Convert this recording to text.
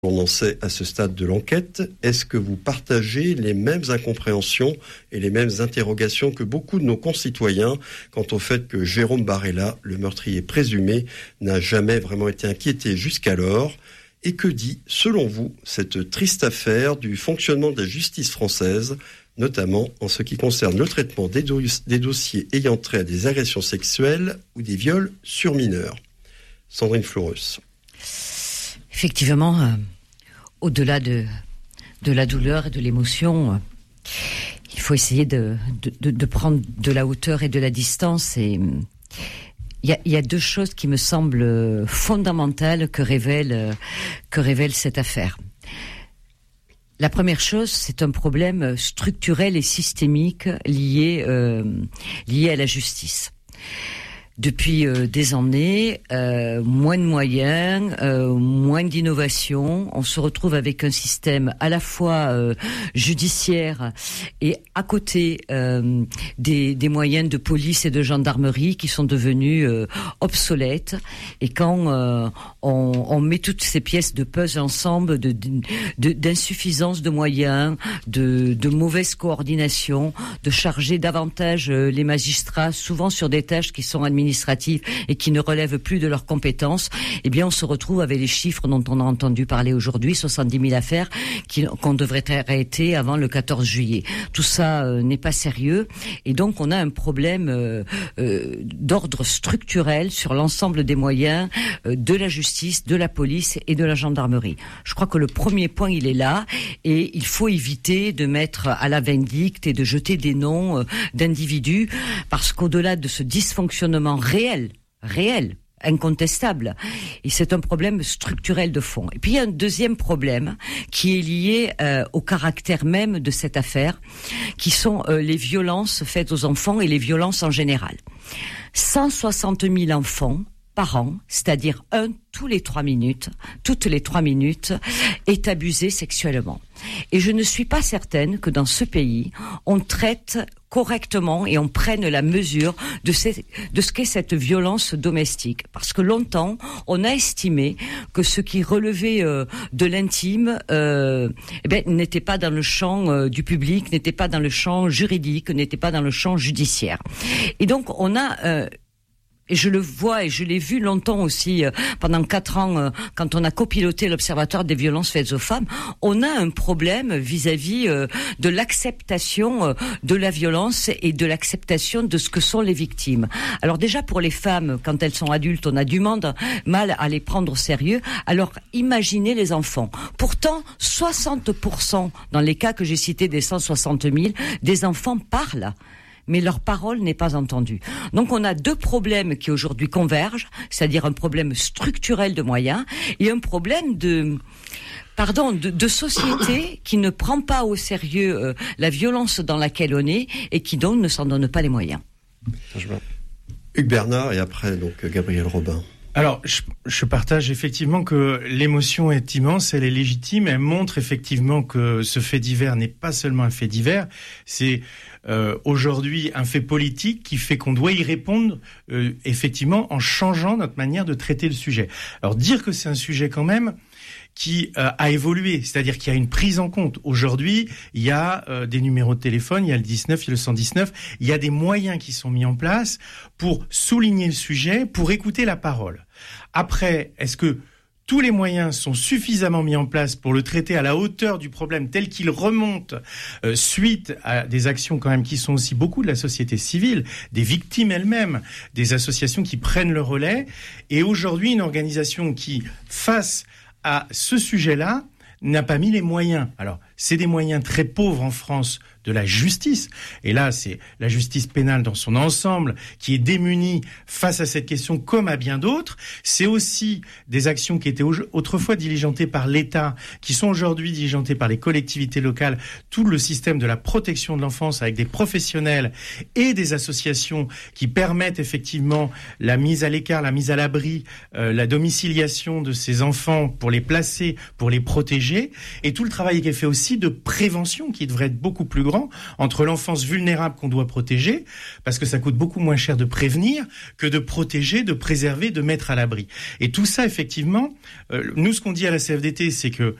On en sait à ce stade de l'enquête. Est-ce que vous partagez les mêmes incompréhensions et les mêmes interrogations que beaucoup de nos concitoyens quant au fait que Jérôme Barella, le meurtrier présumé, n'a jamais vraiment été inquiété jusqu'alors? Et que dit, selon vous, cette triste affaire du fonctionnement de la justice française, notamment en ce qui concerne le traitement des dossiers ayant trait à des agressions sexuelles ou des viols sur mineurs? Sandrine Florus. Effectivement, au-delà de la douleur et de l'émotion, il faut essayer de prendre de la hauteur et de la distance. Et il y a deux choses qui me semblent fondamentales que révèle cette affaire. La première chose, c'est un problème structurel et systémique lié à la justice. Depuis des années, moins de moyens, moins d'innovation. On se retrouve avec un système à la fois judiciaire et à côté des moyens de police et de gendarmerie qui sont devenus obsolètes. Et quand on met toutes ces pièces de puzzle ensemble, d'insuffisance de moyens, de mauvaise coordination, de charger davantage les magistrats, souvent sur des tâches qui sont administratives et qui ne relèvent plus de leurs compétences, eh bien on se retrouve avec les chiffres dont on a entendu parler aujourd'hui, 70 000 affaires qu'on devrait arrêter avant le 14 juillet. Tout ça n'est pas sérieux et donc on a un problème d'ordre structurel sur l'ensemble des moyens de la justice, de la police et de la gendarmerie. Je crois que le premier point il est là et il faut éviter de mettre à la vindicte et de jeter des noms d'individus parce qu'au-delà de ce dysfonctionnement réel, incontestable. Et c'est un problème structurel de fond. Et puis il y a un deuxième problème qui est lié au caractère même de cette affaire, qui sont les violences faites aux enfants et les violences en général. 160 000 enfants par an, c'est-à-dire toutes les 3 minutes, est abusé sexuellement. Et je ne suis pas certaine que dans ce pays, on traite correctement et on prenne la mesure de ce qu'est cette violence domestique. Parce que longtemps, on a estimé que ce qui relevait de l'intime n'était pas dans le champ du public, n'était pas dans le champ juridique, n'était pas dans le champ judiciaire. Et donc, on a... Et je le vois et je l'ai vu longtemps aussi, pendant 4 ans, quand on a copiloté l'Observatoire des violences faites aux femmes, on a un problème vis-à-vis de l'acceptation de la violence et de l'acceptation de ce que sont les victimes. Alors déjà pour les femmes, quand elles sont adultes, on a du mal à les prendre au sérieux. Alors imaginez les enfants. Pourtant, 60% dans les cas que j'ai cités des 160 000, des enfants parlent. Mais leur parole n'est pas entendue. Donc on a deux problèmes qui aujourd'hui convergent, c'est-à-dire un problème structurel de moyens et un problème de société qui ne prend pas au sérieux la violence dans laquelle on est et qui donc ne s'en donne pas les moyens. Hugues Bernard et après donc Gabriel Robin. Alors, je partage effectivement que l'émotion est immense, elle est légitime, elle montre effectivement que ce fait divers n'est pas seulement un fait divers, c'est aujourd'hui un fait politique qui fait qu'on doit y répondre effectivement en changeant notre manière de traiter le sujet. Alors dire que c'est un sujet quand même qui a évolué, c'est-à-dire qu'il y a une prise en compte. Aujourd'hui, il y a des numéros de téléphone, il y a le 19, il y a le 119, il y a des moyens qui sont mis en place pour souligner le sujet, pour écouter la parole. Après, est-ce que tous les moyens sont suffisamment mis en place pour le traiter à la hauteur du problème tel qu'il remonte suite à des actions quand même qui sont aussi beaucoup de la société civile, des victimes elles-mêmes, des associations qui prennent le relais, et aujourd'hui une organisation qui, face à ce sujet-là, n'a pas mis les moyens. Alors, c'est des moyens très pauvres en France de la justice. Et là, c'est la justice pénale dans son ensemble qui est démunie face à cette question comme à bien d'autres. C'est aussi des actions qui étaient autrefois diligentées par l'État, qui sont aujourd'hui diligentées par les collectivités locales, tout le système de la protection de l'enfance avec des professionnels et des associations qui permettent effectivement la mise à l'écart, la mise à l'abri, la domiciliation de ces enfants pour les placer, pour les protéger. Et tout le travail qui est fait aussi aussi de prévention qui devrait être beaucoup plus grand entre l'enfance vulnérable qu'on doit protéger, parce que ça coûte beaucoup moins cher de prévenir que de protéger, de préserver, de mettre à l'abri. Et tout ça, effectivement, nous, ce qu'on dit à la CFDT, c'est que